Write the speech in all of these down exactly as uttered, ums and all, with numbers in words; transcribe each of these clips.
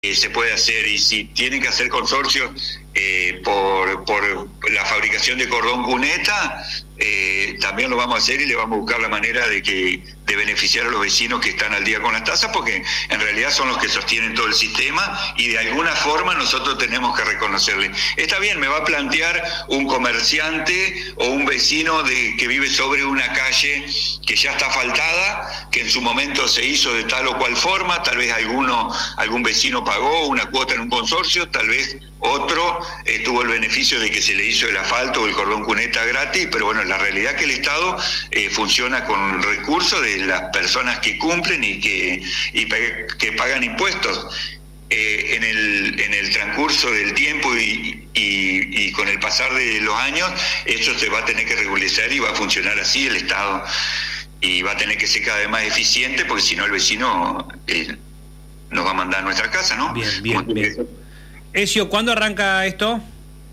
eh, se puede hacer, y si tienen que hacer consorcios eh, por, por la fabricación de cordón cuneta, eh, también lo vamos a hacer y le vamos a buscar la manera de que de beneficiar a los vecinos que están al día con las tasas, porque en realidad son los que sostienen todo el sistema y de alguna forma nosotros tenemos que reconocerle. Está bien, me va a plantear un comerciante o un vecino de, que vive sobre una calle que ya está asfaltada, que en su momento se hizo de tal o cual forma, tal vez alguno, algún vecino pagó una cuota en un consorcio, tal vez otro eh, tuvo el beneficio de que se le hizo el asfalto o el cordón cuneta gratis, pero bueno, la realidad es que el Estado eh, funciona con recursos de las personas que cumplen y que, y que pagan impuestos. Eh, en el en el transcurso del tiempo y, y, y con el pasar de los años, eso se va a tener que regularizar y va a funcionar así el Estado. Y va a tener que ser cada vez más eficiente, porque si no el vecino eh, nos va a mandar a nuestra casa, ¿no? Bien, bien, bien. Ezio, ¿cuándo arranca esto?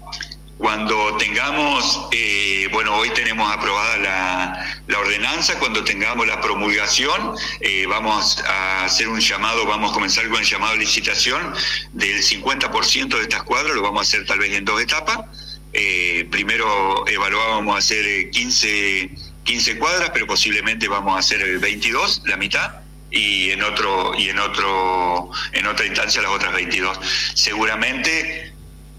Cuando tengamos, eh, bueno, hoy tenemos aprobada la, la ordenanza, cuando tengamos la promulgación, eh, vamos a hacer un llamado, vamos a comenzar con el llamado de licitación del cincuenta por ciento de estas cuadras, lo vamos a hacer tal vez en dos etapas. Eh, primero evaluábamos hacer quince, quince cuadras, pero posiblemente vamos a hacer veintidós, la mitad. y en otro y en otro en otra instancia las otras veintidós. Seguramente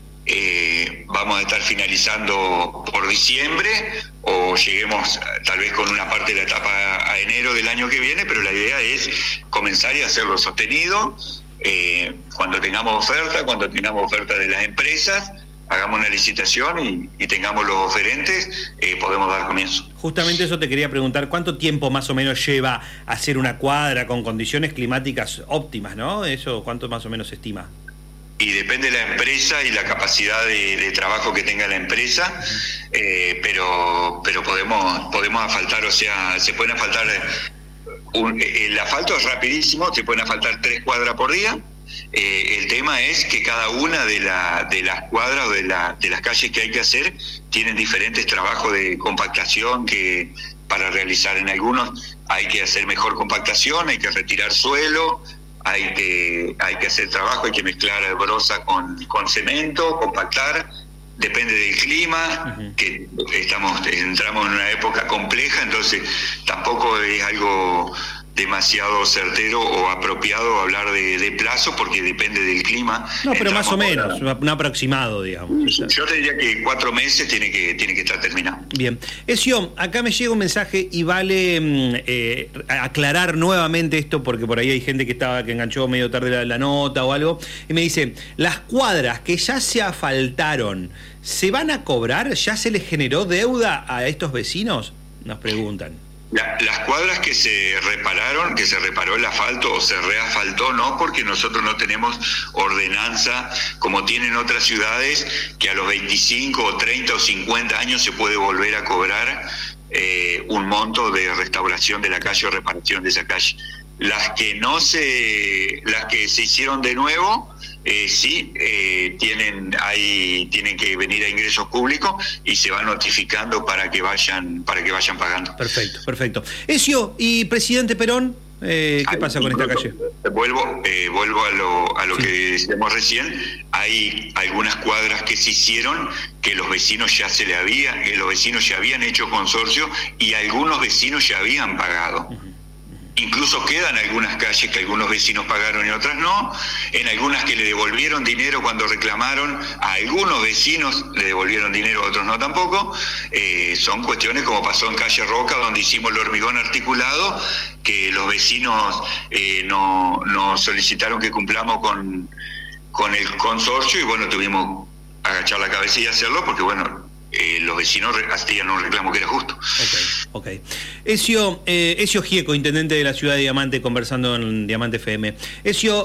eh, vamos a estar finalizando por diciembre o lleguemos tal vez con una parte de la etapa a enero del año que viene, pero la idea es comenzar y hacerlo sostenido. Eh, cuando tengamos oferta, cuando tengamos oferta de las empresas, hagamos una licitación y, y tengamos los oferentes, eh, podemos dar comienzo. Justamente eso te quería preguntar, ¿cuánto tiempo más o menos lleva hacer una cuadra con condiciones climáticas óptimas, ¿no? Eso, ¿cuánto más o menos se estima? Y depende de la empresa y la capacidad de, de trabajo que tenga la empresa, eh, pero pero podemos podemos asfaltar, o sea, se pueden asfaltar, un, el asfalto es rapidísimo, se pueden asfaltar tres cuadras por día. Eh, el tema es que cada una de, la, de las cuadras o de, la, de las calles que hay que hacer tienen diferentes trabajos de compactación que para realizar. En algunos hay que hacer mejor compactación, hay que retirar suelo, hay que hay que hacer trabajo, hay que mezclar brosa con, con cemento, compactar, depende del clima, uh-huh. que estamos entramos en una época compleja, entonces tampoco es algo demasiado certero o apropiado hablar de, de plazo, porque depende del clima. No, pero más o menos, un aproximado, digamos. Yo te diría que cuatro meses tiene que tiene que estar terminado. Bien. Ezio, acá me llega un mensaje y vale eh, aclarar nuevamente esto, porque por ahí hay gente que estaba que enganchó medio tarde la, la nota o algo, y me dice, las cuadras que ya se asfaltaron, ¿se van a cobrar? ¿Ya se les generó deuda a estos vecinos? Nos preguntan. La, las cuadras que se repararon, que se reparó el asfalto o se reasfaltó, no, porque nosotros no tenemos ordenanza como tienen otras ciudades, que a los veinticinco o treinta o cincuenta años se puede volver a cobrar eh, un monto de restauración de la calle o reparación de esa calle. Las que no se, las que se hicieron de nuevo, eh, sí, eh, tienen, hay, tienen que venir a ingresos públicos y se va notificando para que vayan, para que vayan pagando. Perfecto, perfecto. Ezio, ¿y presidente Perón? Eh, ¿Qué Ay, pasa con esta calle? Vuelvo, eh, vuelvo a lo, a lo sí. que decíamos recién. Hay algunas cuadras que se hicieron que los vecinos ya se le había, que los vecinos ya habían hecho consorcio y algunos vecinos ya habían pagado. Uh-huh. Incluso quedan algunas calles que algunos vecinos pagaron y otras no, en algunas que le devolvieron dinero cuando reclamaron, a algunos vecinos le devolvieron dinero, a otros no tampoco. Eh, son cuestiones como pasó en Calle Roca, donde hicimos el hormigón articulado, que los vecinos eh, no, nos solicitaron que cumplamos con, con el consorcio y bueno, tuvimos que agachar la cabeza y hacerlo porque bueno, Eh, los vecinos hacían un reclamo que era justo. Ok, ok. Ezio, eh, Ezio Gieco, intendente de la ciudad de Diamante, conversando en Diamante F M. Ezio,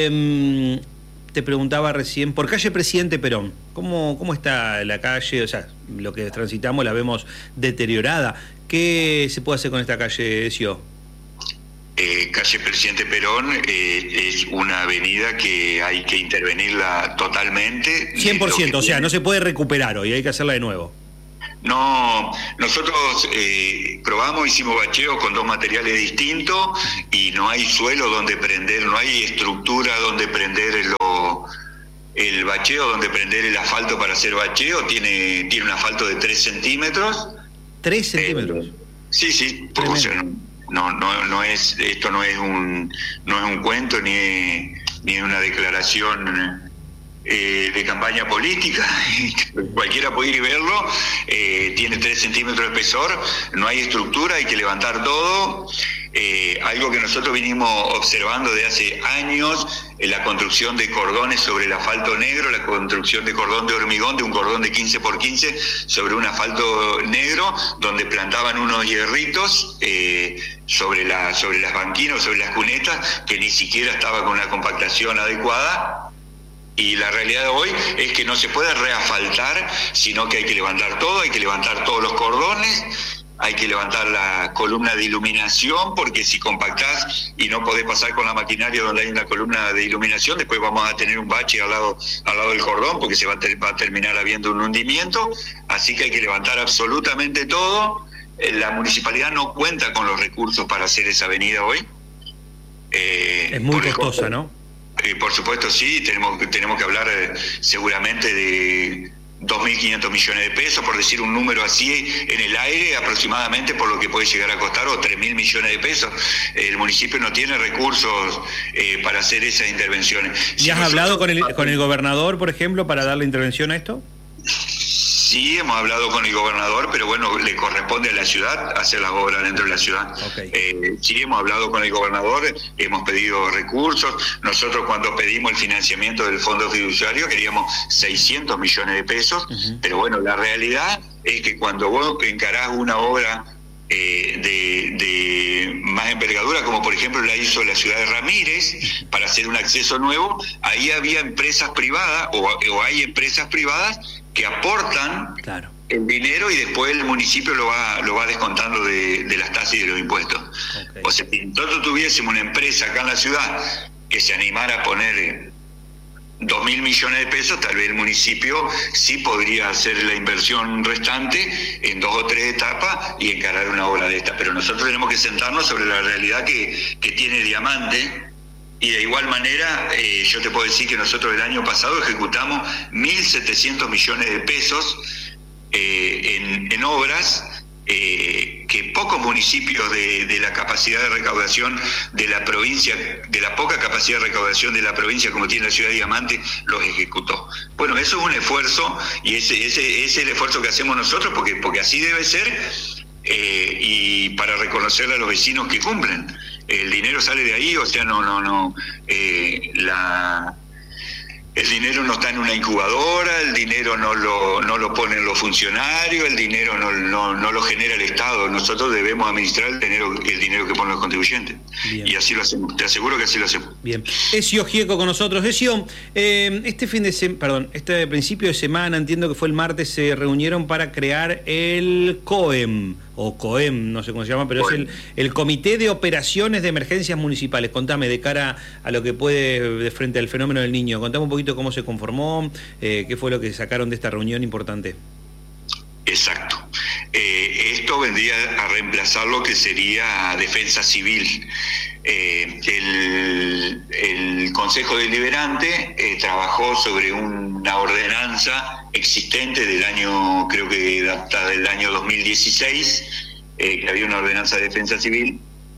eh, te preguntaba recién, por calle Presidente Perón, ¿cómo, cómo está la calle? O sea, lo que transitamos la vemos deteriorada. ¿Qué se puede hacer con esta calle, Ezio? Eh, calle Presidente Perón eh, es una avenida que hay que intervenirla totalmente. cien por ciento, o sea, no se puede recuperar hoy, hay que hacerla de nuevo. No, nosotros eh, probamos, hicimos bacheos con dos materiales distintos y no hay suelo donde prender, no hay estructura donde prender el, el bacheo, donde prender el asfalto para hacer bacheo. Tiene, tiene un asfalto de tres centímetros. ¿Tres centímetros? Eh, sí, sí, porque, o sea, no, no, no es, esto no es un, no es un cuento ni es, ni es una declaración Eh, de campaña política. Cualquiera puede ir y verlo. Eh, tiene tres centímetros de espesor, no hay estructura, hay que levantar todo. Eh, algo que nosotros vinimos observando de hace años, eh, la construcción de cordones sobre el asfalto negro, la construcción de cordón de hormigón, de un cordón de quince por quince sobre un asfalto negro, donde plantaban unos hierritos eh, sobre, la, sobre las banquinas, sobre las cunetas, que ni siquiera estaba con una compactación adecuada. Y la realidad de hoy es que no se puede reasfaltar, sino que hay que levantar todo, hay que levantar todos los cordones, hay que levantar la columna de iluminación, porque si compactás y no podés pasar con la maquinaria donde hay una columna de iluminación, después vamos a tener un bache al lado, al lado del cordón, porque se va a, ter- va a terminar habiendo un hundimiento. Así que hay que levantar absolutamente todo. La municipalidad no cuenta con los recursos para hacer esa avenida hoy. Eh, es muy costosa, el, ¿no? Eh, por supuesto, sí, tenemos, tenemos que hablar eh, seguramente de dos mil quinientos millones de pesos, por decir un número así en el aire, aproximadamente por lo que puede llegar a costar, o tres mil millones de pesos. El municipio no tiene recursos eh, para hacer esas intervenciones. ¿Y si has nosotros... hablado con el, con el gobernador, por ejemplo, para darle intervención a esto? Sí, hemos hablado con el gobernador, pero bueno, le corresponde a la ciudad hacer las obras dentro de la ciudad. Okay. Eh, sí, hemos hablado con el gobernador, hemos pedido recursos. Nosotros cuando pedimos el financiamiento del fondo fiduciario queríamos seiscientos millones de pesos, uh-huh. Pero bueno, la realidad es que cuando vos encarás una obra eh, de, de más envergadura, como por ejemplo la hizo la ciudad de Ramírez, para hacer un acceso nuevo, ahí había empresas privadas, o, o hay empresas privadas que aportan claro. el dinero y después el municipio lo va lo va descontando de, de las tasas y de los impuestos. Okay. O sea, si nosotros tuviésemos una empresa acá en la ciudad que se animara a poner dos mil millones de pesos, tal vez el municipio sí podría hacer la inversión restante en dos o tres etapas y encarar una obra de esta. Pero nosotros tenemos que sentarnos sobre la realidad que, que tiene Diamante. Y de igual manera, eh, yo te puedo decir que nosotros el año pasado ejecutamos mil setecientos millones de pesos eh, en, en obras eh, que pocos municipios de, de la capacidad de recaudación de la provincia, de la poca capacidad de recaudación de la provincia como tiene la ciudad de Diamante, los ejecutó. Bueno, eso es un esfuerzo y ese, ese, ese es el esfuerzo que hacemos nosotros porque, porque así debe ser eh, y para reconocerle a los vecinos que cumplen. El dinero sale de ahí, o sea, no, no, no, eh, la, el dinero no está en una incubadora, el dinero no lo, no lo ponen los funcionarios, el dinero no, no, no lo genera el Estado. Nosotros debemos administrar el dinero, el dinero que ponen los contribuyentes. Bien. Y así lo hacemos, te aseguro que así lo hacemos. Bien. Ezio Gieco con nosotros. Ezio, eh, este fin de semana, perdón, este principio de semana, entiendo que fue el martes, se reunieron para crear el COEM, o COEM, no sé cómo se llama, pero COEM. es el, el Comité de Operaciones de Emergencias Municipales. Contame, de cara a lo que puede, de frente al fenómeno del Niño, contame un poquito cómo se conformó, eh, qué fue lo que sacaron de esta reunión importante. Exacto. Eh, esto vendría a reemplazar lo que sería defensa civil. Eh, el, el Consejo Deliberante eh, trabajó sobre una ordenanza existente del año, creo que data del año dos mil dieciséis, eh, que había una ordenanza de defensa civil,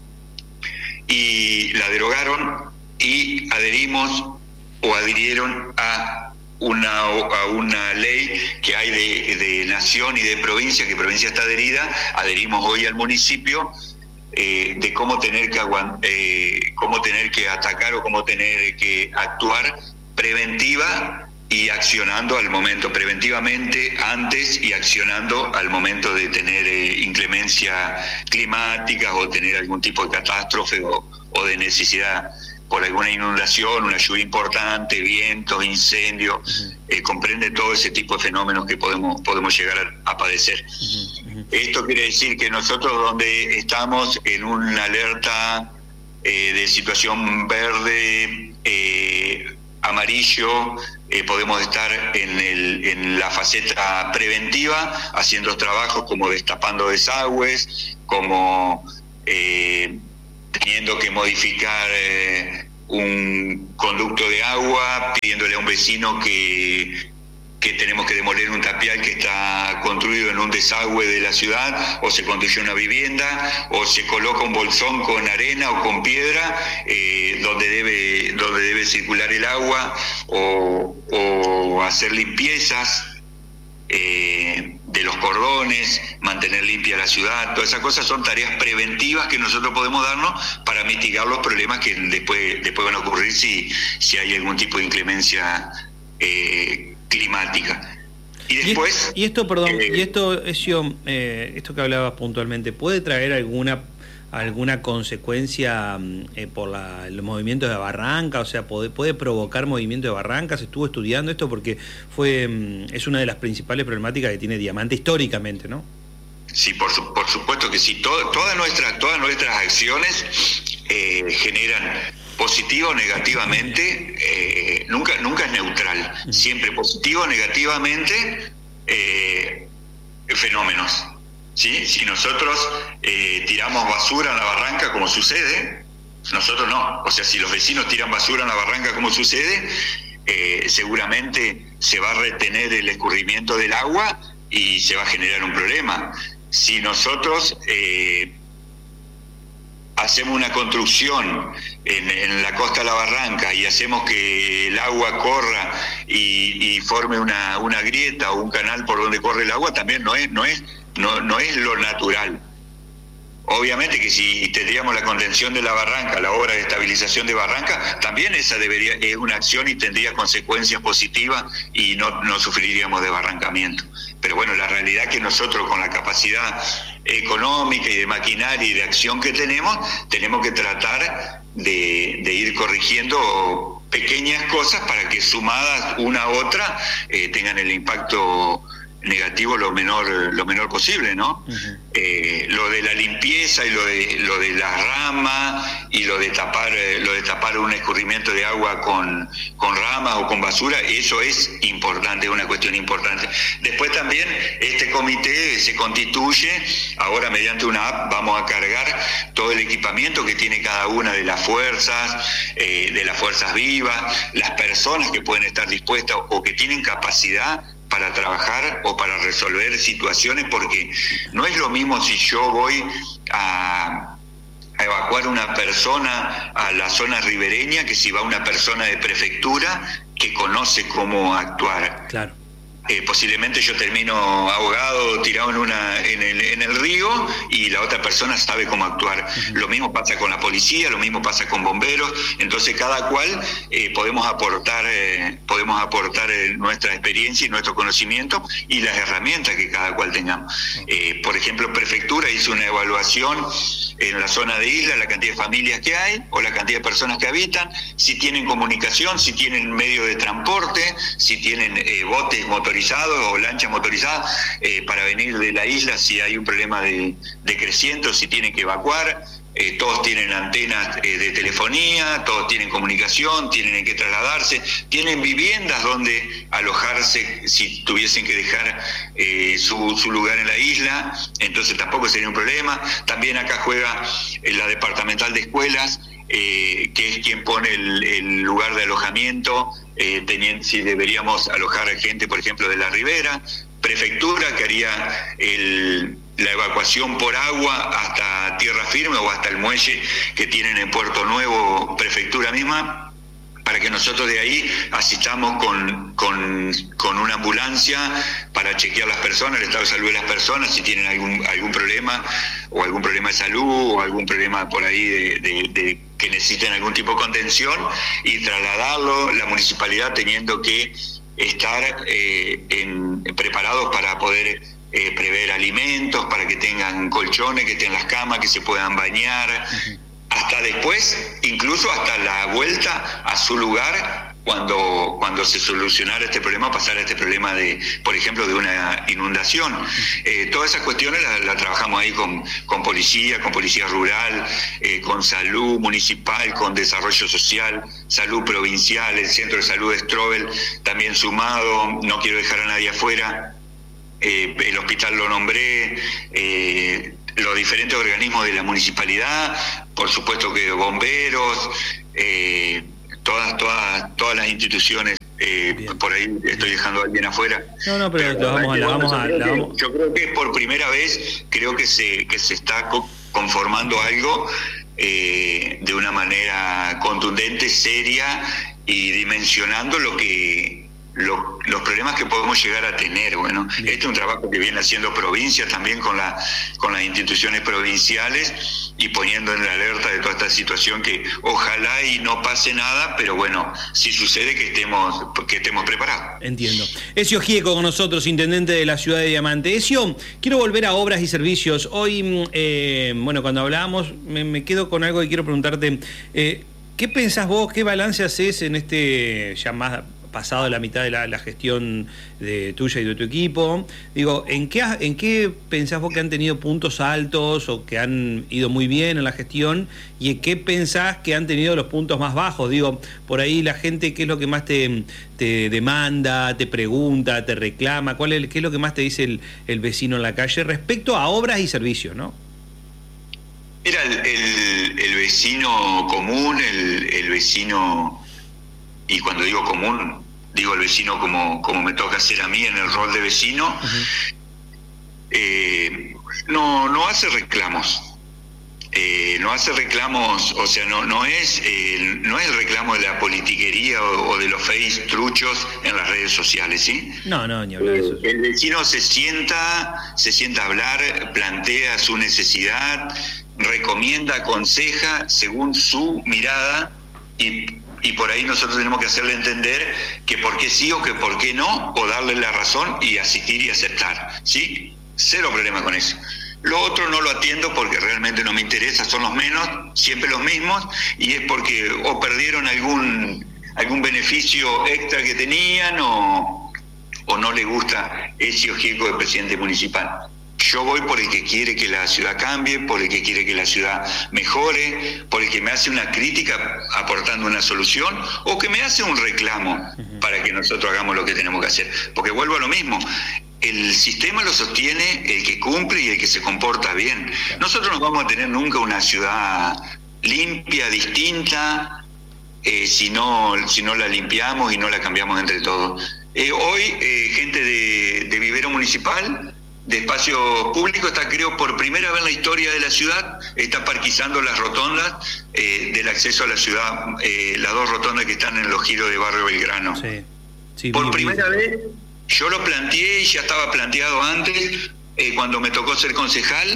y la derogaron y adherimos o adhirieron a una, a una ley que hay de, de nación y de provincia, que provincia está adherida, adherimos hoy al municipio, eh, de cómo tener que aguant, eh, cómo tener que atacar o cómo tener que actuar preventiva y accionando al momento, preventivamente antes y accionando al momento de tener eh, inclemencia climática o tener algún tipo de catástrofe o, o de necesidad por alguna inundación, una lluvia importante, vientos, incendios, uh-huh. eh, comprende todo ese tipo de fenómenos que podemos podemos llegar a, a padecer. Uh-huh. Uh-huh. Esto quiere decir que nosotros donde estamos en una alerta eh, de situación verde, eh, amarillo, eh, podemos estar en, el, en la faceta preventiva, haciendo trabajos como destapando desagües, como eh, teniendo que modificar eh, un conducto de agua, pidiéndole a un vecino que, que tenemos que demoler un tapial que está construido en un desagüe de la ciudad, o se construye una vivienda, o se coloca un bolsón con arena o con piedra eh, donde debe donde debe circular el agua, o, o hacer limpiezas eh, de los cordones, mantener limpia la ciudad. Todas esas cosas son tareas preventivas que nosotros podemos darnos para mitigar los problemas que después, después van a ocurrir si, si hay algún tipo de inclemencia eh, climática. Y después... Y esto, perdón, eh, y esto, Ezio, eh, esto que hablabas puntualmente, ¿puede traer alguna alguna consecuencia eh, por la, los movimientos de barranca? O sea, ¿puede, puede provocar movimiento de barrancas? ¿Se estuvo estudiando esto? Porque fue es una de las principales problemáticas que tiene Diamante históricamente, ¿no? Sí, por, su, por supuesto que sí. Todo, todas, nuestras, todas nuestras acciones eh, generan positivo o negativamente, eh, nunca, nunca es neutral, siempre positivo o negativamente eh, fenómenos. ¿Sí? Si nosotros eh, tiramos basura en la barranca, como sucede, nosotros no. O sea, si los vecinos tiran basura en la barranca, como sucede, eh, seguramente se va a retener el escurrimiento del agua y se va a generar un problema. Si nosotros eh, hacemos una construcción en, en la costa de la barranca y hacemos que el agua corra y, y forme una, una grieta o un canal por donde corre el agua, también no es, no es, no, no es lo natural. Obviamente que si tendríamos la contención de la barranca, la obra de estabilización de barranca, también esa debería es una acción y tendría consecuencias positivas y no, no sufriríamos de barrancamiento. Pero bueno, la realidad es que nosotros con la capacidad económica y de maquinaria y de acción que tenemos, tenemos que tratar de, de ir corrigiendo pequeñas cosas para que sumadas una a otra eh, tengan el impacto negativo lo menor lo menor posible, ¿no? Uh-huh. Eh, lo de la limpieza y lo de lo de la rama y lo de tapar eh, lo de tapar un escurrimiento de agua con con ramas o con basura, eso es importante, es una cuestión importante. Después también este comité se constituye, ahora mediante una app vamos a cargar todo el equipamiento que tiene cada una de las fuerzas, eh, de las fuerzas vivas, las personas que pueden estar dispuestas o que tienen capacidad para trabajar o para resolver situaciones, porque no es lo mismo si yo voy a, a evacuar una persona a la zona ribereña que si va una persona de prefectura que conoce cómo actuar. Claro. Eh, posiblemente yo termino ahogado, tirado en una en el, en el río y la otra persona sabe cómo actuar. Uh-huh. Lo mismo pasa con la policía, lo mismo pasa con bomberos. Entonces cada cual eh, podemos aportar eh, podemos aportar eh, nuestra experiencia y nuestro conocimiento y las herramientas que cada cual tengamos. Uh-huh. Eh, por ejemplo, Prefectura hizo una evaluación en la zona de isla, la cantidad de familias que hay o la cantidad de personas que habitan, si tienen comunicación, si tienen medio de transporte, si tienen eh, botes motorizados o lanchas motorizadas eh, para venir de la isla si hay un problema de, de creciente, si tienen que evacuar. Eh, todos tienen antenas eh, de telefonía, todos tienen comunicación, tienen que trasladarse, tienen viviendas donde alojarse si tuviesen que dejar eh, su, su lugar en la isla, entonces tampoco sería un problema. También acá juega eh, la departamental de escuelas, eh, que es quien pone el, el lugar de alojamiento, eh, teniendo, si deberíamos alojar a gente, por ejemplo, de la ribera. Prefectura, que haría el, la evacuación por agua hasta tierra firme o hasta el muelle que tienen en Puerto Nuevo, Prefectura misma, para que nosotros de ahí asistamos con, con, con una ambulancia para chequear las personas, el estado de salud de las personas, si tienen algún algún problema o algún problema de salud o algún problema por ahí de, de, de que necesiten algún tipo de contención y trasladarlo, la municipalidad teniendo que estar eh, en, preparados para poder eh, prever alimentos, para que tengan colchones, que tengan las camas, que se puedan bañar, uh-huh. hasta después, incluso hasta la vuelta a su lugar cuando cuando se solucionara este problema, pasara este problema de, por ejemplo, de una inundación. Eh, todas esas cuestiones las la trabajamos ahí con, con policía, con policía rural, eh, con salud municipal, con desarrollo social, salud provincial, el centro de salud de Strobel también sumado, no quiero dejar a nadie afuera, eh, el hospital lo nombré, eh, los diferentes organismos de la municipalidad, por supuesto que bomberos, eh, todas todas todas las instituciones. Eh, por ahí estoy dejando a alguien afuera. No, no, pero, pero vamos, la vamos a... La vamos. Yo creo que por primera vez creo que se que se está conformando algo eh, de una manera contundente, seria y dimensionando lo que Lo, los problemas que podemos llegar a tener. Bueno, Bien. Este es un trabajo que viene haciendo provincia también con la con las instituciones provinciales y poniendo en la alerta de toda esta situación que ojalá y no pase nada, pero bueno, si sucede que estemos que estemos preparados. Entiendo. Ezio Gieco con nosotros, intendente de la ciudad de Diamante. Ezio, quiero volver a obras y servicios. Hoy, eh, bueno, cuando hablábamos, me, me quedo con algo que quiero preguntarte. Eh, ¿Qué pensás vos, qué balance haces en este ya más pasado la mitad de la, la gestión de tuya y de tu equipo? Digo, ¿en qué, ¿en qué pensás vos que han tenido puntos altos o que han ido muy bien en la gestión? ¿Y en qué pensás que han tenido los puntos más bajos? Digo, por ahí la gente, ¿qué es lo que más te, te demanda, te pregunta, te reclama? ¿Cuál es, qué es lo que más te dice el, el vecino en la calle respecto a obras y servicios, no? Mira, el, el, el vecino común, el, el vecino... Y cuando digo común, digo el vecino como, como me toca hacer a mí en el rol de vecino, uh-huh. eh, no, no hace reclamos. Eh, no hace reclamos, o sea, no, no, es, eh, no es el reclamo de la politiquería o, o de los face truchos en las redes sociales, ¿sí? No, no, ni hablar de eso. El vecino se sienta, se sienta a hablar, plantea su necesidad, recomienda, aconseja según su mirada y... Y por ahí nosotros tenemos que hacerle entender que por qué sí o que por qué no, o darle la razón y asistir y aceptar, ¿sí? Cero problema con eso. Lo otro no lo atiendo porque realmente no me interesa, son los menos, siempre los mismos, y es porque o perdieron algún algún beneficio extra que tenían o, o no le gusta Ezio Gieco de presidente municipal. Yo voy por el que quiere que la ciudad cambie, por el que quiere que la ciudad mejore, por el que me hace una crítica aportando una solución o que me hace un reclamo uh-huh. para que nosotros hagamos lo que tenemos que hacer. Porque vuelvo a lo mismo, el sistema lo sostiene el que cumple y el que se comporta bien. Nosotros no vamos a tener nunca una ciudad limpia, distinta, eh, si no, si no la limpiamos y no la cambiamos entre todos. Eh, hoy, eh, gente de, de Vivero Municipal... de espacio público, está creo por primera vez en la historia de la ciudad, está parquizando las rotondas eh, del acceso a la ciudad, eh, las dos rotondas que están en los giros de Barrio Belgrano. Sí, sí, por primera vez, yo lo planteé y ya estaba planteado antes, eh, cuando me tocó ser concejal,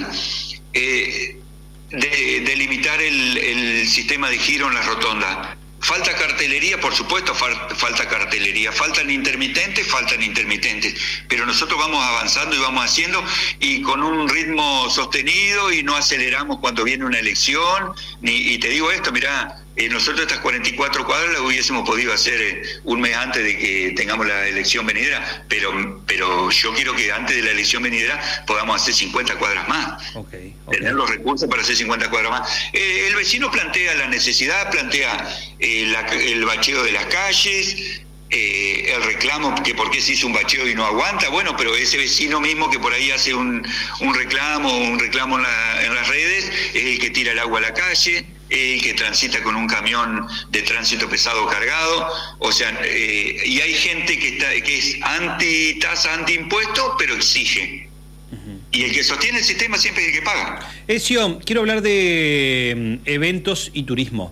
eh, de, de limitar el, el sistema de giro en las rotondas. Falta cartelería, por supuesto, fal- falta cartelería, faltan intermitentes, faltan intermitentes, pero nosotros vamos avanzando y vamos haciendo y con un ritmo sostenido y no aceleramos cuando viene una elección, ni, y te digo esto, mirá, eh, nosotros estas cuarenta y cuatro cuadras las hubiésemos podido hacer eh, un mes antes de que tengamos la elección venidera, pero pero yo quiero que antes de la elección venidera podamos hacer cincuenta cuadras más, okay, okay. tener los recursos para hacer cincuenta cuadras más. Eh, el vecino plantea la necesidad, plantea eh, la, el bacheo de las calles, eh, el reclamo que por qué se hizo un bacheo y no aguanta, bueno, pero ese vecino mismo que por ahí hace un, un reclamo, un reclamo en, la, en las redes, es el que tira el agua a la calle, el que transita con un camión de tránsito pesado cargado, o sea, eh, y hay gente que está que es anti tasa, anti impuesto, pero exige. Uh-huh. Y el que sostiene el sistema siempre es el que paga. Ezio, quiero hablar de eventos y turismo.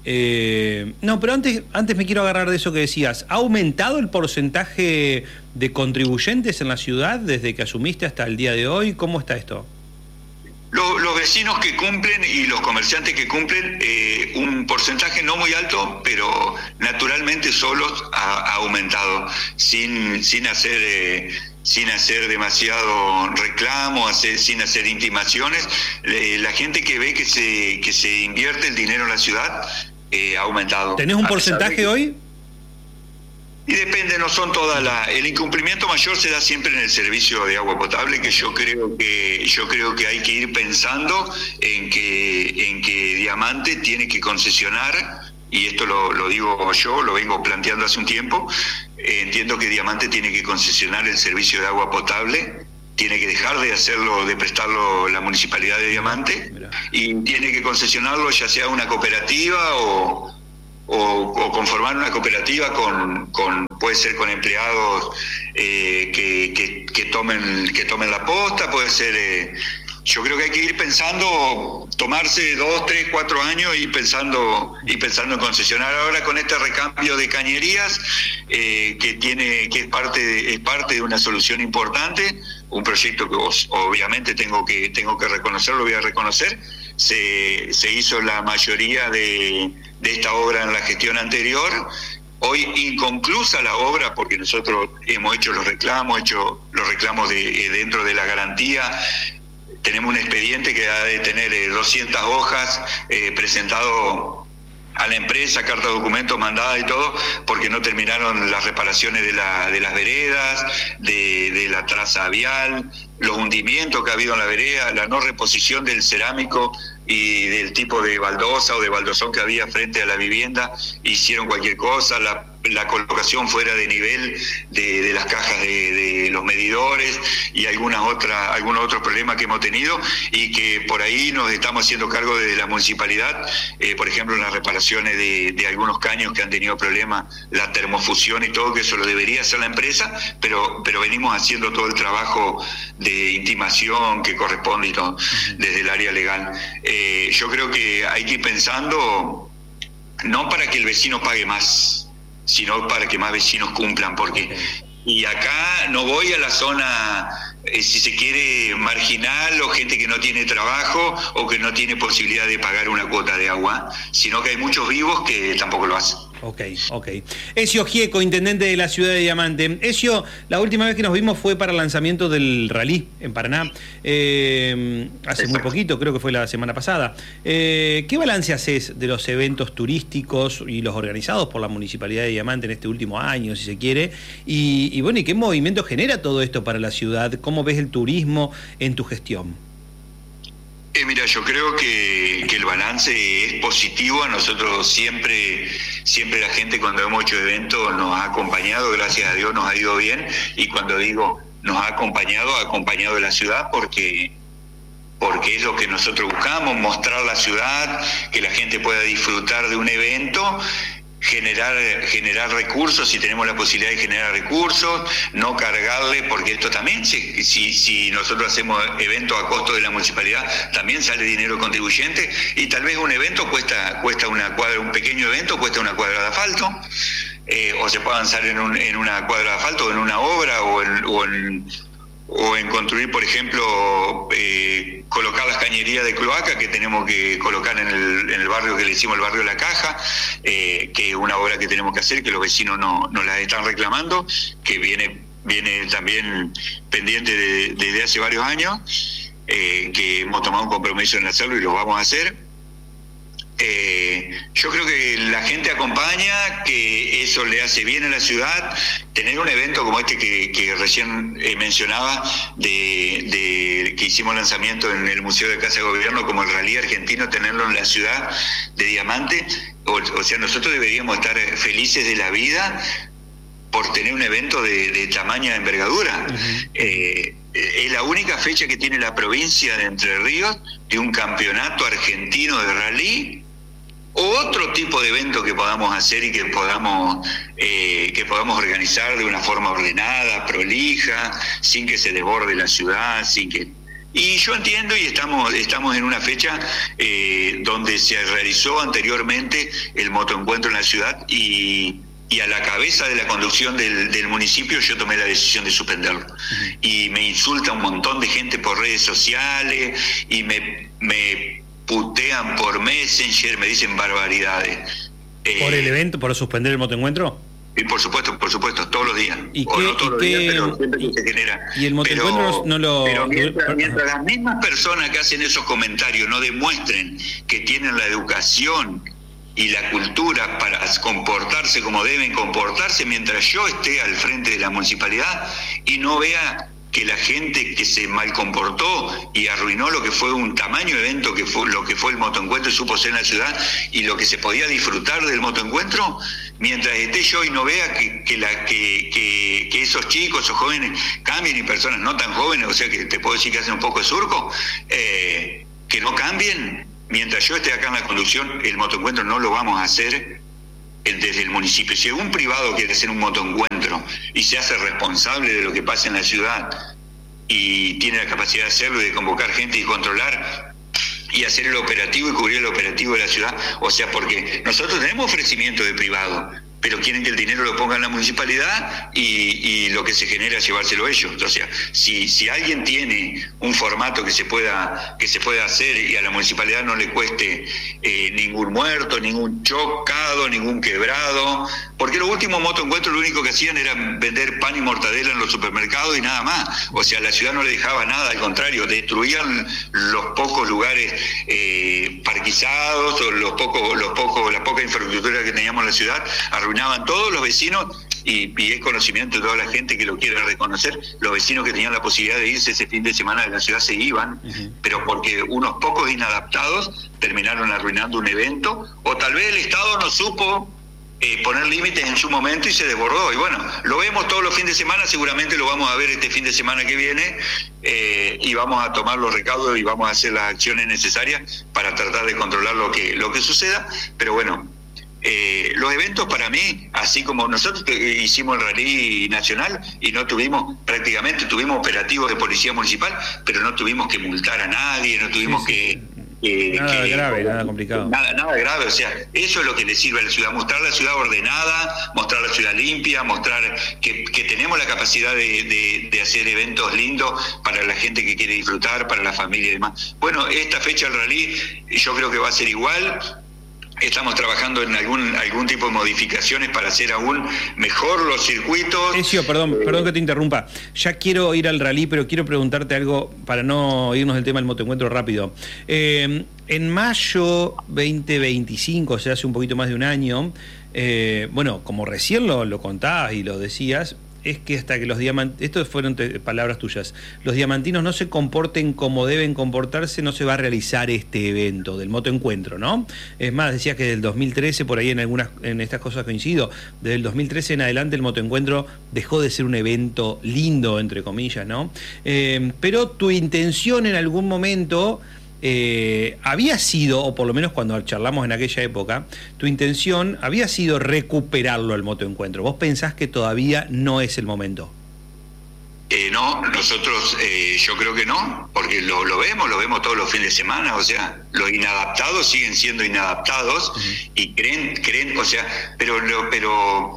Eh, no, pero antes, antes me quiero agarrar de eso que decías. ¿Ha aumentado el porcentaje de contribuyentes en la ciudad desde que asumiste hasta el día de hoy? ¿Cómo está esto? Los, los vecinos que cumplen y los comerciantes que cumplen, eh, un porcentaje no muy alto, pero naturalmente solos ha, ha aumentado, sin, sin hacer... Eh, sin hacer demasiado reclamo, hacer, sin hacer intimaciones. Eh, la gente que ve que se que se invierte el dinero en la ciudad eh, ha aumentado. ¿Tenés un porcentaje que... hoy? Y depende, no son todas las... El incumplimiento mayor se da siempre en el servicio de agua potable, que yo creo que yo creo que hay que ir pensando en que en que Diamante tiene que concesionar, y esto lo, lo digo yo, lo vengo planteando hace un tiempo, eh, entiendo que Diamante tiene que concesionar el servicio de agua potable, tiene que dejar de hacerlo, de prestarlo la Municipalidad de Diamante, y tiene que concesionarlo ya sea una cooperativa o... O, o conformar una cooperativa con, con puede ser con empleados eh, que, que, que tomen que tomen la posta, puede ser eh, yo creo que hay que ir pensando, tomarse dos, tres, cuatro años y pensando y pensando en concesionar ahora con este recambio de cañerías eh, que tiene que es parte de, es parte de una solución importante, un proyecto que vos, obviamente tengo que tengo que reconocer, lo voy a reconocer. Se, se hizo la mayoría de, de esta obra en la gestión anterior, hoy inconclusa la obra porque nosotros hemos hecho los reclamos, hecho los reclamos de, dentro de la garantía. Tenemos un expediente que ha de tener eh, doscientas hojas eh, presentado a la empresa, carta de documentos mandada y todo, porque no terminaron las reparaciones de, la, de las veredas, de, de la traza vial, los hundimientos que ha habido en la vereda, la no reposición del cerámico y del tipo de baldosa o de baldosón que había frente a la vivienda, hicieron cualquier cosa, la, la colocación fuera de nivel de, de las cajas de, de los medidores y algunas otras, algunos otros problemas que hemos tenido y que por ahí nos estamos haciendo cargo desde la municipalidad, eh, por ejemplo en las reparaciones de, de algunos caños que han tenido problemas, la termofusión y todo, que eso lo debería hacer la empresa, pero, pero venimos haciendo todo el trabajo de intimación que corresponde y todo, desde el área legal. Eh, yo creo que hay que ir pensando, no para que el vecino pague más, sino para que más vecinos cumplan, porque y acá no voy a la zona, eh, si se quiere, marginal o gente que no tiene trabajo o que no tiene posibilidad de pagar una cuota de agua, sino que hay muchos vivos que tampoco lo hacen. Ok, ok. Ezio Gieco, intendente de la ciudad de Diamante. Ezio, la última vez que nos vimos fue para el lanzamiento del rally en Paraná, eh, hace Exacto. muy poquito, creo que fue la semana pasada. Eh, ¿Qué balance haces de los eventos turísticos y los organizados por la Municipalidad de Diamante en este último año, si se quiere? Y, y bueno, ¿y qué movimiento genera todo esto para la ciudad? ¿Cómo ves el turismo en tu gestión? Eh, mira, yo creo que, que el balance es positivo. A nosotros siempre, siempre la gente cuando hemos hecho eventos nos ha acompañado, gracias a Dios nos ha ido bien, y cuando digo nos ha acompañado, ha acompañado de la ciudad porque, porque es lo que nosotros buscamos, mostrar la ciudad, que la gente pueda disfrutar de un evento, generar generar recursos, si tenemos la posibilidad de generar recursos, no cargarle, porque esto también, si, si, si nosotros hacemos eventos a costo de la municipalidad, también sale dinero contribuyente, y tal vez un evento cuesta cuesta una cuadra, un pequeño evento cuesta una cuadra de asfalto, eh, o se puede avanzar en, un, en una cuadra de asfalto, o en una obra, o en... O en o en construir, por ejemplo, eh, colocar las cañerías de cloaca que tenemos que colocar en el, en el barrio que le hicimos, el barrio La Caja, eh, que es una obra que tenemos que hacer, que los vecinos no, no la están reclamando, que viene viene también pendiente de, desde hace varios años, eh, que hemos tomado un compromiso en hacerlo y lo vamos a hacer. Eh, yo creo que la gente acompaña, que eso le hace bien a la ciudad. Tener un evento como este que, que recién eh, mencionaba, de, de que hicimos lanzamiento en el Museo de Casa de Gobierno, como el Rally Argentino, tenerlo en la ciudad de Diamante, o, o sea, nosotros deberíamos estar felices de la vida por tener un evento de, de tamaña envergadura. Uh-huh. eh, es la única fecha que tiene la provincia de Entre Ríos de un campeonato argentino de rally, o otro tipo de evento que podamos hacer y que podamos eh, que podamos organizar de una forma ordenada, prolija, sin que se desborde la ciudad, sin que... Y yo entiendo, y estamos estamos en una fecha eh, donde se realizó anteriormente el motoencuentro en la ciudad, y y a la cabeza de la conducción del, del municipio yo tomé la decisión de suspenderlo. Uh-huh. Y me insulta un montón de gente por redes sociales, y me, me putean por Messenger, me dicen barbaridades. ¿Por eh, el evento, por suspender el motoencuentro? Y por supuesto, por supuesto, todos los días. ¿Y o qué, no todos los qué, días, pero siempre que se genera. ¿Y el motoencuentro no lo...? Pero mientras, mientras las mismas personas que hacen esos comentarios no demuestren que tienen la educación y la cultura para comportarse como deben comportarse mientras yo esté al frente de la municipalidad y no vea que la gente que se mal comportó y arruinó lo que fue un tamaño evento que fue lo que fue el motoencuentro y supo ser en la ciudad y lo que se podía disfrutar del motoencuentro, mientras esté yo y no vea que, que, la, que, que, que esos chicos o jóvenes cambien y personas no tan jóvenes, o sea que te puedo decir que hacen un poco de surco, eh, que no cambien, mientras yo esté acá en la conducción, el motoencuentro no lo vamos a hacer desde el municipio. Si un privado quiere hacer un motoencuentro y se hace responsable de lo que pasa en la ciudad y tiene la capacidad de hacerlo y de convocar gente y controlar y hacer el operativo y cubrir el operativo de la ciudad, o sea, porque nosotros tenemos ofrecimiento de privado, pero quieren que el dinero lo ponga en la municipalidad y, y lo que se genera es llevárselo ellos. O sea, si, si alguien tiene un formato que se pueda que se pueda hacer y a la municipalidad no le cueste eh, ningún muerto, ningún chocado, ningún quebrado, porque los últimos motoencuentros lo único que hacían era vender pan y mortadela en los supermercados y nada más. O sea, la ciudad no le dejaba nada, al contrario, destruían los pocos lugares eh, parquizados o los pocos, los pocos, la poca infraestructura que teníamos en la ciudad, arruinaban todos los vecinos, y, y es conocimiento de toda la gente que lo quiere reconocer, los vecinos que tenían la posibilidad de irse ese fin de semana de la ciudad se iban, uh-huh. pero porque unos pocos inadaptados terminaron arruinando un evento, o tal vez el Estado no supo eh, poner límites en su momento y se desbordó, y bueno, lo vemos todos los fines de semana, seguramente lo vamos a ver este fin de semana que viene, eh, y vamos a tomar los recaudos y vamos a hacer las acciones necesarias para tratar de controlar lo que, lo que suceda, pero bueno, Eh, los eventos para mí, así como nosotros hicimos el rally nacional y no tuvimos, prácticamente tuvimos operativos de policía municipal, pero no tuvimos que multar a nadie, no tuvimos sí, sí. que... Eh, nada que, grave, nada complicado. Nada, nada grave, o sea, eso es lo que le sirve a la ciudad, mostrar la ciudad ordenada, mostrar la ciudad limpia, mostrar que, que tenemos la capacidad de, de, de hacer eventos lindos para la gente que quiere disfrutar, para la familia y demás. Bueno, esta fecha del rally yo creo que va a ser igual. Estamos trabajando en algún algún tipo de modificaciones para hacer aún mejor los circuitos. Ezio, perdón, eh, perdón que te interrumpa. Ya quiero ir al rally, pero quiero preguntarte algo para no irnos del tema del motoencuentro rápido. Eh, en mayo veinte veinticinco, o sea, hace un poquito más de un año, eh, bueno, como recién lo, lo contabas y lo decías, es que hasta que los diamantinos, esto fueron te, palabras tuyas, los diamantinos no se comporten como deben comportarse, no se va a realizar este evento del motoencuentro, ¿no? Es más, decías que desde el dos mil trece, por ahí en algunas en estas cosas coincido, desde el dos mil trece en adelante el motoencuentro dejó de ser un evento lindo, entre comillas, ¿no? Eh, pero tu intención en algún momento... Eh, había sido, o por lo menos cuando charlamos en aquella época, tu intención había sido recuperarlo al motoencuentro. ¿Vos pensás que todavía no es el momento? Eh, no, nosotros eh, yo creo que no, porque lo, lo vemos, lo vemos todos los fines de semana, o sea, los inadaptados siguen siendo inadaptados uh-huh. y creen, creen, o sea, pero, lo, pero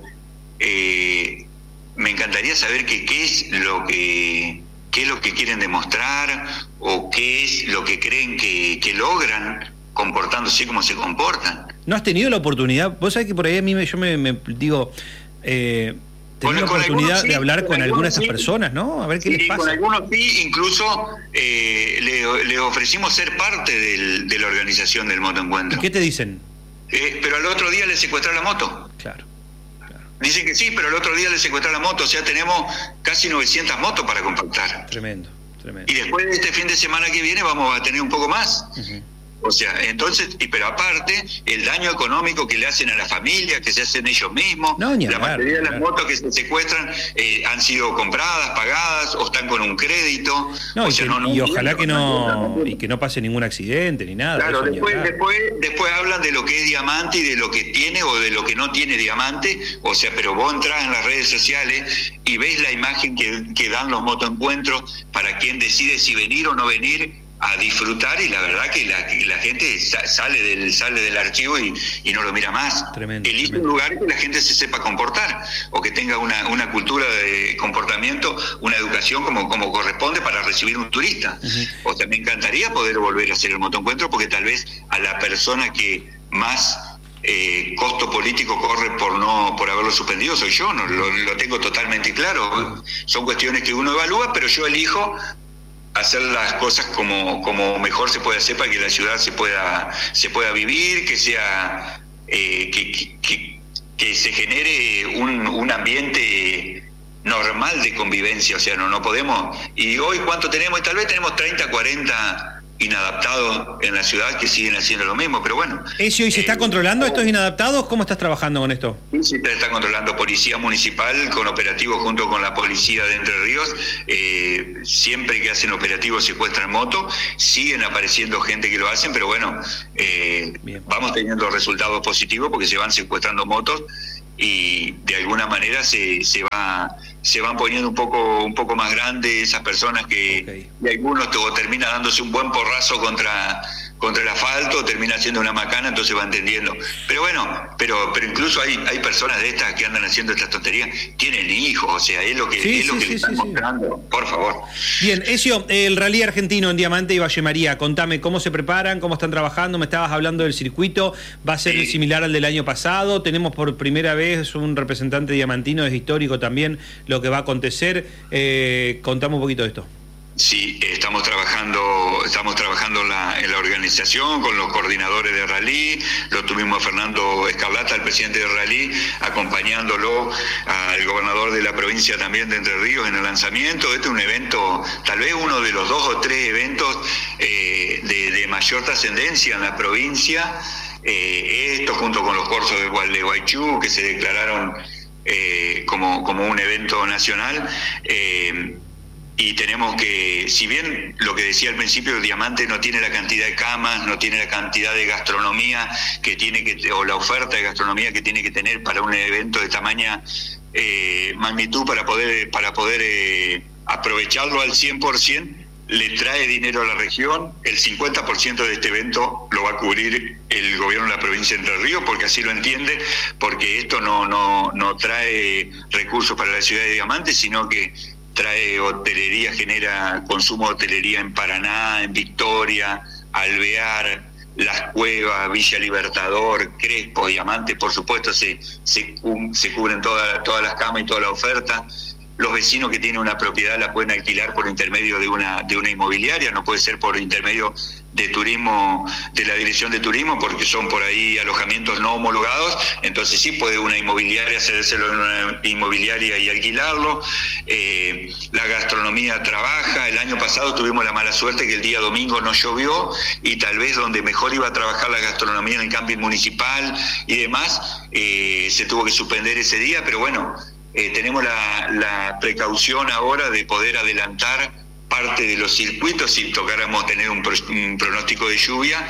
eh, me encantaría saber que qué es lo que... qué es lo que quieren demostrar o qué es lo que creen que, que logran comportándose como se comportan. ¿No has tenido la oportunidad? Vos sabés que por ahí a mí me, yo me, me digo, eh, tenés la oportunidad sí, de hablar con, con algunas de esas sí. personas, ¿no? A ver qué sí, les pasa. Con algunos sí, incluso eh, le, le ofrecimos ser parte del, de la organización del motoencuentro. ¿Y qué te dicen? Eh, pero al otro día le secuestraron la moto. Claro. Dicen que sí, pero el otro día le secuestraron la moto, o sea, tenemos casi novecientas motos para compactar. Tremendo, tremendo. Y después de este fin de semana que viene vamos a tener un poco más. Uh-huh. O sea, entonces, y pero aparte, el daño económico que le hacen a la familia, que se hacen ellos mismos, no, la hablar, mayoría de las hablar. motos que se secuestran eh, han sido compradas, pagadas, o están con un crédito. No, o y, sea, que, no, no, y ojalá no, que no, no, no, y que no pase ningún accidente ni nada. Claro, eso después, después, después hablan de lo que es diamante y de lo que tiene o de lo que no tiene diamante, o sea, pero vos entras en las redes sociales y ves la imagen que, que dan los motoencuentros para quien decide si venir o no venir a disfrutar, y la verdad que la, que la gente sale del sale del archivo y, y no lo mira más. Tremendo, Elige tremendo. un lugar que la gente se sepa comportar o que tenga una, una cultura de comportamiento, una educación como, como corresponde para recibir un turista. Uh-huh. O sea, me encantaría poder volver a hacer el motoencuentro, porque tal vez a la persona que más eh, costo político corre por no por haberlo suspendido soy yo, no lo, lo tengo totalmente claro. Son cuestiones que uno evalúa, pero yo elijo hacer las cosas como, como mejor se puede hacer para que la ciudad se pueda se pueda vivir, que sea eh, que, que, que se genere un, un ambiente normal de convivencia, o sea, no, no podemos, y hoy cuánto tenemos, y tal vez tenemos treinta, cuarenta inadaptados en la ciudad que siguen haciendo lo mismo, pero bueno. Ezio, ¿y se está eh, controlando estos inadaptados? ¿Cómo estás trabajando con esto? Sí, se está controlando policía municipal con operativos junto con la policía de Entre Ríos. Eh, siempre que hacen operativos secuestran motos, siguen apareciendo gente que lo hacen, pero bueno, eh, vamos teniendo resultados positivos porque se van secuestrando motos y de alguna manera se, se va se van poniendo un poco un poco más grandes esas personas que okay. Y algunos todo, termina dándose un buen porrazo contra contra el asfalto, termina haciendo una macana, entonces va entendiendo. Pero bueno, pero pero incluso hay hay personas de estas que andan haciendo estas tonterías, tienen hijos, o sea, es lo que sí, es lo sí, que sí, le están sí, mostrando, sí. Por favor. Bien, Ezio, el rally argentino en Diamante y Valle María, contame cómo se preparan, cómo están trabajando, me estabas hablando del circuito, va a ser sí. similar al del año pasado, tenemos por primera vez un representante diamantino, es histórico también lo que va a acontecer, eh, contame un poquito de esto. Sí, estamos trabajando, estamos trabajando en la, en la organización con los coordinadores de rally, lo tuvimos a Fernando Escarlata, el presidente de rally, acompañándolo al gobernador de la provincia también de Entre Ríos en el lanzamiento. Este es un evento, tal vez uno de los dos o tres eventos eh, de, de mayor trascendencia en la provincia, eh, esto junto con los cursos de Gualeguaychú que se declararon eh, como, como un evento nacional. Eh, Y tenemos que, si bien lo que decía al principio, el Diamante no tiene la cantidad de camas, no tiene la cantidad de gastronomía que tiene que, o la oferta de gastronomía que tiene que tener para un evento de tamaña eh, magnitud para poder, para poder eh, aprovecharlo al cien por ciento, le trae dinero a la región. El cincuenta por ciento de este evento lo va a cubrir el gobierno de la provincia de Entre Ríos, porque así lo entiende, porque esto no, no, no trae recursos para la ciudad de Diamante, sino que trae hotelería, genera consumo de hotelería en Paraná, en Victoria, Alvear, Las Cuevas, Villa Libertador, Crespo, Diamante, por supuesto se, se, se cubren toda, todas las camas y toda la oferta. Los vecinos que tienen una propiedad la pueden alquilar por intermedio de una, de una inmobiliaria, no puede ser por intermedio de turismo, de la dirección de turismo, porque son por ahí alojamientos no homologados, entonces sí puede una inmobiliaria hacérselo en una inmobiliaria y alquilarlo. Eh, la gastronomía trabaja, el año pasado tuvimos la mala suerte que el día domingo no llovió y tal vez donde mejor iba a trabajar la gastronomía en el camping municipal y demás, eh, se tuvo que suspender ese día, pero bueno, eh, tenemos la, la precaución ahora de poder adelantar parte de los circuitos si tocáramos tener un, pro, un pronóstico de lluvia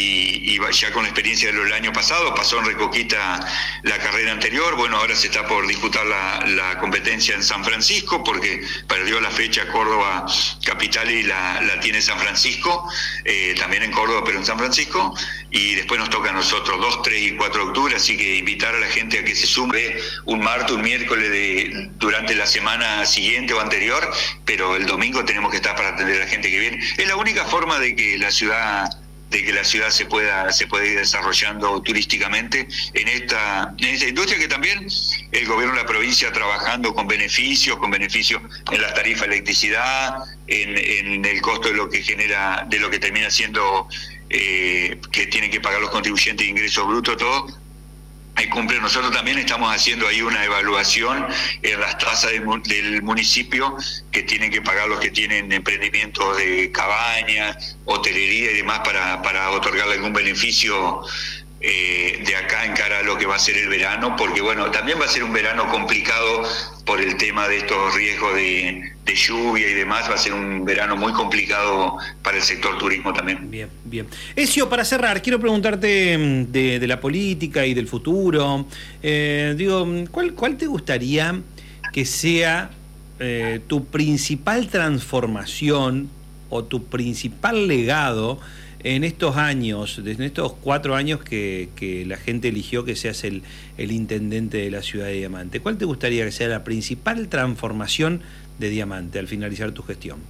y, y ya con la experiencia del año pasado, pasó en Reconquista la carrera anterior, bueno, ahora se está por disputar la, la competencia en San Francisco porque perdió la fecha Córdoba Capital y la, la tiene San Francisco, eh, también en Córdoba pero en San Francisco, y después nos toca a nosotros dos, tres y cuatro de octubre, así que invitar a la gente a que se sume un martes, un miércoles de, durante la semana siguiente o anterior, pero el domingo tenemos que estar para atender a la gente que viene. Es la única forma de que la ciudad de que la ciudad se pueda se pueda ir desarrollando turísticamente en esta en esta industria que también el gobierno de la provincia trabajando con beneficios, con beneficios en las tarifas de electricidad, en, en el costo de lo que genera, de lo que termina siendo eh, que tienen que pagar los contribuyentes de ingresos brutos, todo. Ahí cumple. Nosotros también estamos haciendo ahí una evaluación en las tasas de, del municipio que tienen que pagar los que tienen emprendimientos de cabañas, hotelería y demás para, para otorgarle algún beneficio eh, de acá en cara a lo que va a ser el verano, porque bueno, también va a ser un verano complicado por el tema de estos riesgos de, de lluvia y demás, va a ser un verano muy complicado para el sector turismo también. Bien, bien. Ezio, para cerrar, quiero preguntarte de, de la política y del futuro. Eh, digo, ¿cuál, cuál te gustaría que sea eh, tu principal transformación o tu principal legado en estos años, en estos cuatro años que, que la gente eligió que seas el, el intendente de la ciudad de Diamante? ¿Cuál te gustaría que sea la principal transformación de Diamante al finalizar tu gestión?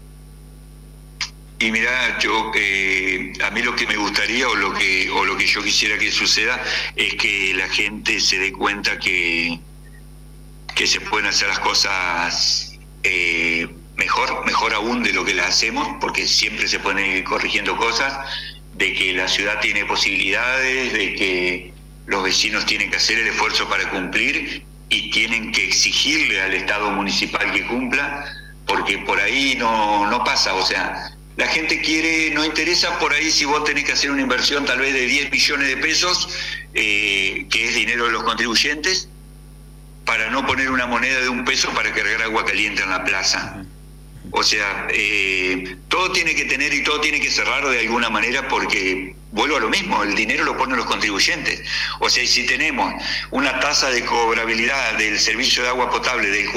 Y mirá, yo eh, a mí lo que me gustaría o lo que o lo que yo quisiera que suceda es que la gente se dé cuenta que que se pueden hacer las cosas eh, mejor, mejor aún de lo que las hacemos, porque siempre se pueden ir corrigiendo cosas, de que la ciudad tiene posibilidades, de que los vecinos tienen que hacer el esfuerzo para cumplir y tienen que exigirle al Estado municipal que cumpla, porque por ahí no, no pasa, o sea, la gente quiere, no interesa por ahí si vos tenés que hacer una inversión tal vez de diez millones de pesos, eh, que es dinero de los contribuyentes, para no poner una moneda de un peso para cargar agua caliente en la plaza. O sea, eh, todo tiene que tener y todo tiene que cerrar de alguna manera, porque vuelvo a lo mismo, el dinero lo ponen los contribuyentes. O sea, si tenemos una tasa de cobrabilidad del servicio de agua potable del